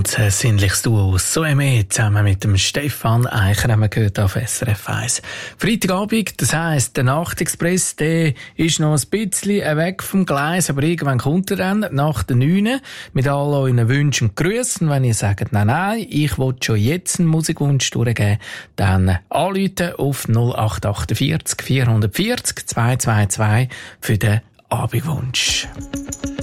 ganz sinnliches Duo Soeme zusammen mit dem Stefan Eicher haben wir gehört auf SRF 1. Freitagabend, das heisst, der Nachtexpress, der ist noch ein bisschen weg vom Gleis, aber irgendwann kommt er dann nach der 9 mit all euren Wünschen und Grüßen. Wenn ihr sagt, nein, ich will schon jetzt einen Musikwunsch durchgeben, dann anrufen auf 0848 440 222 für den Abendwunsch.